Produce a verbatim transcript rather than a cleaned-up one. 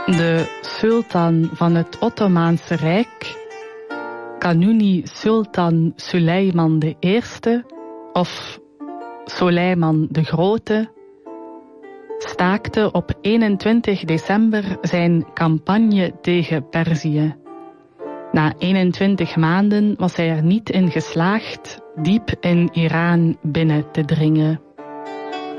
De sultan van het Ottomaanse Rijk, Kanuni Sultan Suleiman de Eerste of Suleiman de Grote, staakte op eenentwintig december zijn campagne tegen Perzië. Na eenentwintig maanden was hij er niet in geslaagd diep in Iran binnen te dringen.